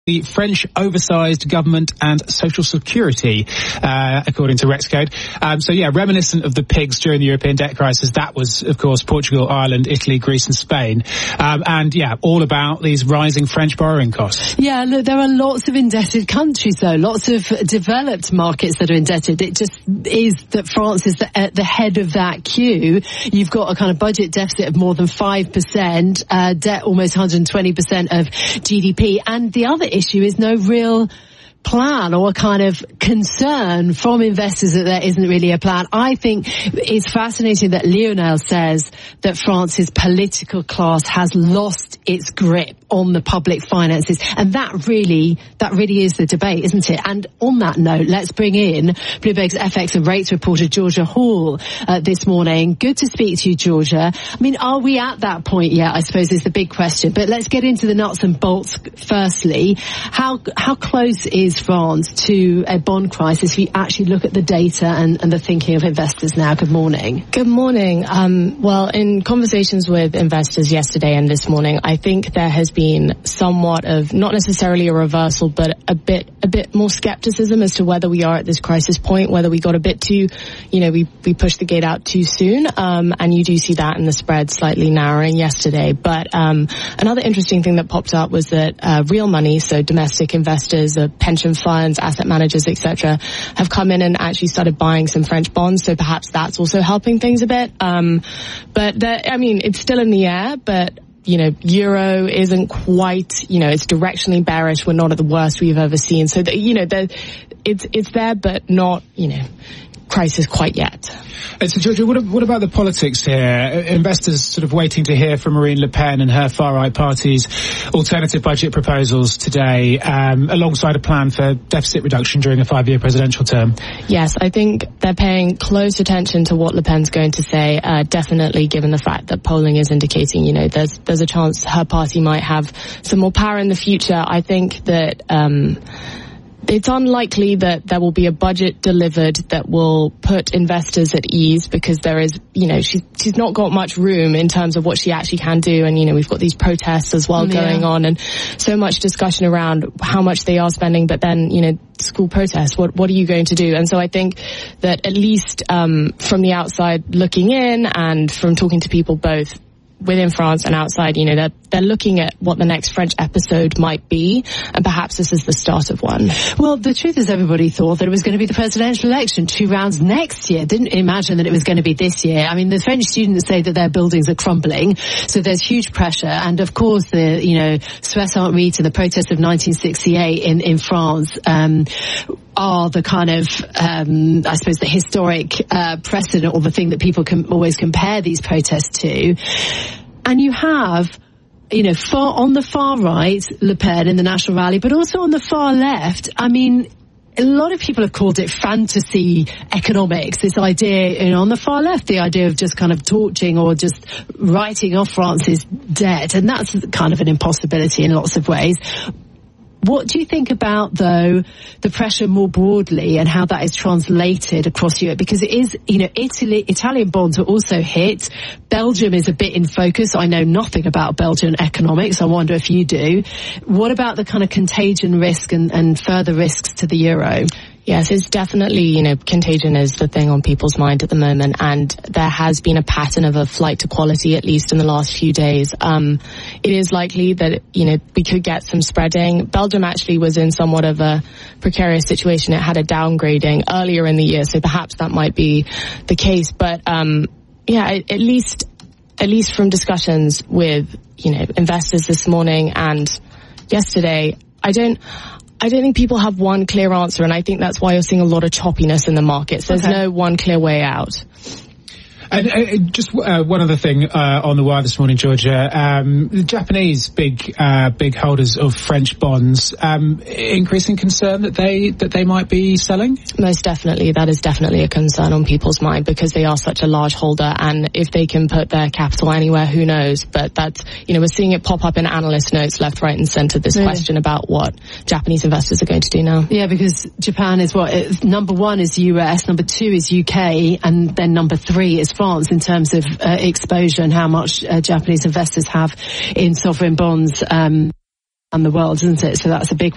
the French oversized government and social security, according to Rexcode. Reminiscent of the pigs during the European debt crisis. That was, of course, Portugal, Ireland, Italy, Greece and Spain. All about these rising French borrowing costs. Yeah, look, there are lots of indebted countries, though, lots of developed markets that are indebted. It just is that France is at the head of that queue. You've got a kind of budget deficit of more than 5%, debt almost 120% of GDP. And the other issue is no real plan or a kind of concern from investors that there isn't really a plan. I think it's fascinating that Lionel says that France's political class has lost its grip on the public finances, and that really is the debate, isn't it? And on that note, let's bring in Bloomberg's FX and rates reporter Georgia Hall this morning. Good to speak to you, Georgia. I mean, are we at that point yet, I suppose, is the big question. But let's get into the nuts and bolts firstly. How close is France to a bond crisis if you actually look at the data and the thinking of investors now? Good morning. Good morning. In conversations with investors yesterday and this morning, I think there has been somewhat of, not necessarily a reversal, but a bit more skepticism as to whether we are at this crisis point, whether we got a bit too, we pushed the gate out too soon. And you do see that in the spread slightly narrowing yesterday. But another interesting thing that popped up was that real money, so domestic investors, pension funds, asset managers, etc., have come in and actually started buying some French bonds. So perhaps that's also helping things a bit. It's still in the air, but euro isn't quite, it's directionally bearish. We're not at the worst we've ever seen. So it's there, but not, crisis quite yet. So, Georgia, what about the politics here? Investors sort of waiting to hear from Marine Le Pen and her far-right party's alternative budget proposals today, alongside a plan for deficit reduction during a 5-year presidential term. Yes, I think they're paying close attention to what Le Pen's going to say, definitely given the fact that polling is indicating, there's a chance her party might have some more power in the future. I think that it's unlikely that there will be a budget delivered that will put investors at ease, because there is, she's not got much room in terms of what she actually can do. And, we've got these protests as well going on, and so much discussion around how much they are spending, but then, school protests, what are you going to do? And so I think that at least from the outside looking in, and from talking to people both within France and outside, they're looking at what the next French episode might be, and perhaps this is the start of one. Well, the truth is everybody thought that it was going to be the presidential election 2 rounds next year. Didn't imagine that it was going to be this year. I mean, the French students say that their buildings are crumbling, so there's huge pressure. And of course, the, Soissons Rite and the protests of 1968 in France, are the kind of, I suppose, the historic precedent, or the thing that people can always compare these protests to. And you have, on the far right, Le Pen in the National Rally, but also on the far left, I mean, a lot of people have called it fantasy economics, this idea, on the far left, the idea of just kind of torching or just writing off France's debt. And that's kind of an impossibility in lots of ways. What do you think about, though, the pressure more broadly and how that is translated across Europe? Because it is, Italian bonds are also hit. Belgium is a bit in focus. I know nothing about Belgian economics. I wonder if you do. What about the kind of contagion risk and further risks to the euro? Yes, it's definitely, contagion is the thing on people's mind at the moment, and there has been a pattern of a flight to quality, at least in the last few days. It is likely that, we could get some spreading. Belgium actually was in somewhat of a precarious situation. It had a downgrading earlier in the year, so perhaps that might be the case. But, at least from discussions with, investors this morning and yesterday, I don't think people have one clear answer, and I think that's why you're seeing a lot of choppiness in the markets. There's no one clear way out. And just one other thing on the wire this morning, Georgia. The Japanese big holders of French bonds, increasing concern that they might be selling? Most definitely. That is definitely a concern on people's mind, because they are such a large holder, and if they can put their capital anywhere, who knows? But that's, we're seeing it pop up in analyst notes left, right and centre, this question about what Japanese investors are going to do now. Yeah, because Japan is number 1 is US, number 2 is UK, and then number 3 is France in terms of exposure and how much Japanese investors have in sovereign bonds and the world, isn't it? So that's a big one.